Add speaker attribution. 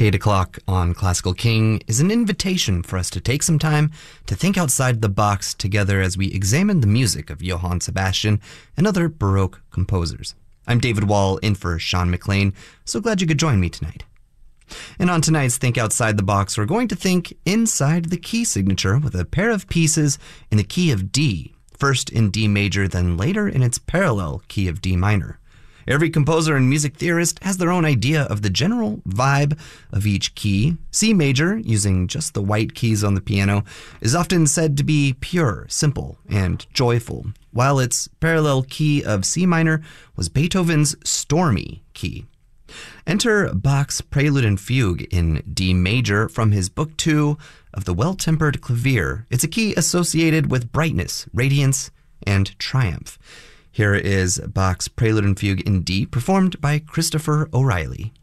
Speaker 1: 8 o'clock on Classical King is an invitation for us to take some time to think outside the box together as we examine the music of Johann Sebastian and other Baroque composers. I'm David Wall, in for Sean McLean. So glad you could join me tonight. And on tonight's Think Outside the Box, we're going to think inside the key signature with a pair of pieces in the key of D, first in D major, then later in its parallel key of D minor. Every composer and music theorist has their own idea of the general vibe of each key. C major, using just the white keys on the piano, is often said to be pure, simple, and joyful, while its parallel key of C minor was Beethoven's stormy key. Enter Bach's Prelude and Fugue in D major from his Book 2 of the Well-Tempered Clavier. It's a key associated with brightness, radiance, and triumph. Here is Bach's Prelude and Fugue in D, performed by Christopher O'Reilly.